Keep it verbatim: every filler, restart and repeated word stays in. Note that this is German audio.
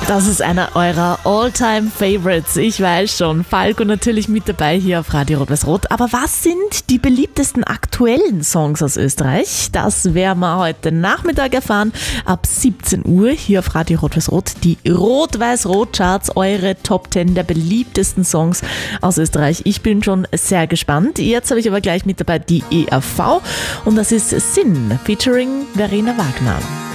Das ist einer eurer All-Time-Favorites. Ich weiß schon, Falco natürlich mit dabei hier auf Radio Rot-Weiß-Rot. Aber was sind die beliebtesten aktuellen Songs aus Österreich? Das werden wir heute Nachmittag erfahren. Ab siebzehn Uhr hier auf Radio Rot-Weiß-Rot. Die Rot-Weiß-Rot-Charts, eure Top zehn der beliebtesten Songs aus Österreich. Ich bin schon sehr gespannt. Jetzt habe ich aber gleich mit dabei die E R V. Und das ist Sinn featuring Verena Wagner.